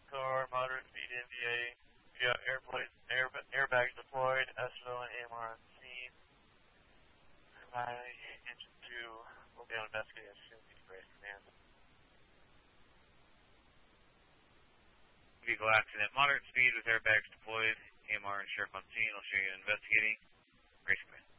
car, moderate speed MVA, via airbags deployed, SVO and AMR on scene. Engine 2 will be on investigating as soon as you brace command. Vehicle accident, moderate speed with airbags deployed, AMR and sheriff on scene. I'll show you investigating. Brace command.